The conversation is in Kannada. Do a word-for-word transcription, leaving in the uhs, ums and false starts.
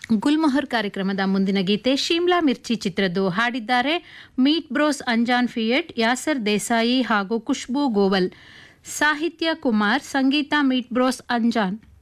ಗುಲ್ಮೊಹರ್ ಕಾರ್ಯಕ್ರಮದ ಮುಂದಿನ ಗೀತೆ ಶಿಮ್ಲಾ ಮಿರ್ಚಿ ಚಿತ್ರದ್ದು. ಹಾಡಿದ್ದಾರೆ meet bros Anjaan fiat, ಯಾಸರ್ Desai ಹಾಗೂ ಖುಷ್ಬೂ ಗೋವಲ್. ಸಾಹಿತ್ಯ ಕುಮಾರ್, ಸಂಗೀತ ಮೀಟ್ ಬ್ರೋಸ್ ಅಂಜಾನ್.